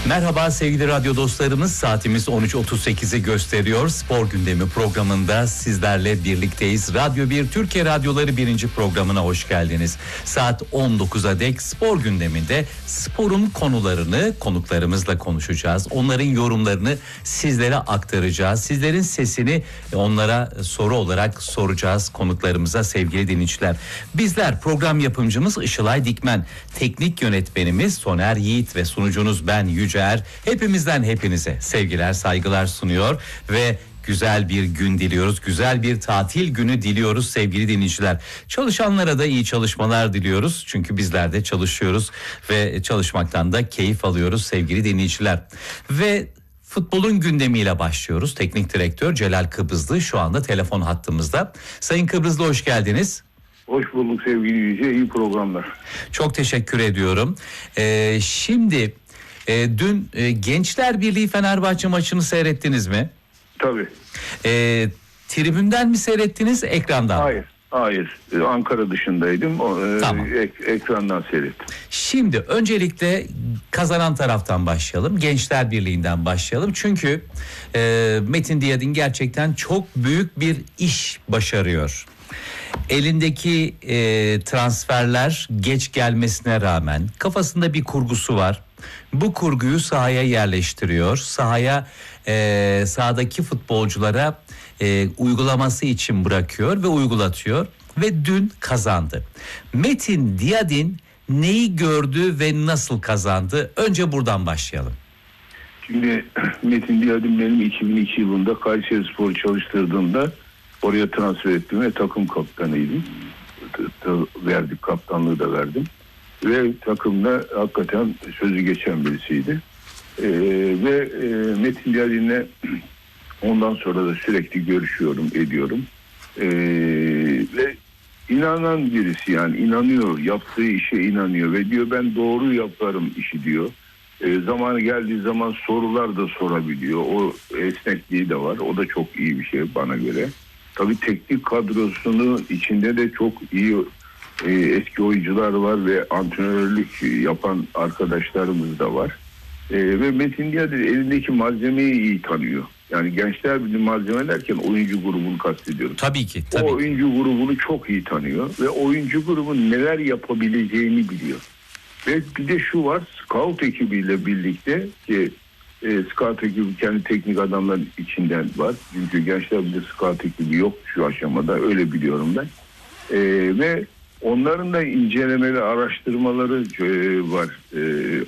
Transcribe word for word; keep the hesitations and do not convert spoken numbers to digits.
Merhaba sevgili radyo dostlarımız, saatimiz on üç otuz sekizi gösteriyor. Spor Gündemi programında sizlerle birlikteyiz. Radyo bir Türkiye Radyoları birinci programına hoş geldiniz. Saat on dokuza dek Spor Gündemi'nde sporun konularını konuklarımızla konuşacağız. Onların yorumlarını sizlere aktaracağız. Sizlerin sesini onlara soru olarak soracağız konuklarımıza sevgili dinleyiciler. Bizler program yapımcımız Işılay Dikmen, teknik yönetmenimiz Soner Yiğit ve sunucunuz ben Yüce Er, hepimizden hepinize sevgiler, saygılar sunuyor ve güzel bir gün diliyoruz. Güzel bir tatil günü diliyoruz sevgili dinleyiciler. Çalışanlara da iyi çalışmalar diliyoruz. Çünkü bizler de çalışıyoruz ve çalışmaktan da keyif alıyoruz sevgili dinleyiciler. Ve futbolun gündemiyle başlıyoruz. Teknik direktör Celal Kıbrıslı şu anda telefon hattımızda. Sayın Kıbrıslı, hoş geldiniz. Hoş bulduk sevgili Yüce, iyi programlar. Çok teşekkür ediyorum. Ee, şimdi e, dün e, Gençler Birliği Fenerbahçe maçını seyrettiniz mi? Tabii. E, tribünden mi seyrettiniz, ekrandan? Hayır, hayır. Ee, Ankara dışındaydım. O, Tamam. E, ek, ekrandan seyrettim. Şimdi öncelikle kazanan taraftan başlayalım. Gençler Birliği'nden başlayalım. Çünkü e, Metin Diyadin gerçekten çok büyük bir iş başarıyor. Elindeki e, transferler geç gelmesine rağmen kafasında bir kurgusu var. Bu kurguyu sahaya yerleştiriyor. Sahaya e, sahadaki futbolculara e, uygulaması için bırakıyor ve uygulatıyor. Ve dün kazandı. Metin Diyadin neyi gördü ve nasıl kazandı? Önce buradan başlayalım. Şimdi Metin Diyadin benim iki bin iki yılında Kayserispor çalıştırdığımda oraya transfer ettim ve takım kaptanıydım. Verdik, kaptanlığı da verdim. Ve takımda hakikaten sözü geçen birisiydi. Ee, ve e, Metin Diyadin'le ondan sonra da sürekli görüşüyorum, ediyorum. Ee, ve inanan birisi, yani inanıyor, yaptığı işe inanıyor ve diyor ben doğru yaparım işi diyor. Ee, zamanı geldiği zaman sorular da sorabiliyor. O esnekliği de var. O da çok iyi bir şey bana göre. Tabii teknik kadrosunu içinde de çok iyi e, eski oyuncular var ve antrenörlük yapan arkadaşlarımız da var. E, ve Metin Diyadin elindeki malzemeyi iyi tanıyor. Yani Gençler Birliği malzeme derken oyuncu grubunu kastediyorum. Tabii ki. Tabii. O oyuncu grubunu çok iyi tanıyor ve oyuncu grubun neler yapabileceğini biliyor. Ve bir de şu var, scout ekibiyle birlikte ki e, scout ekibi kendi teknik adamların içinden var. Çünkü Gençler Birliği scout ekibi yok şu aşamada, öyle biliyorum ben. E, ve onların da incelemeli araştırmaları e, var. E,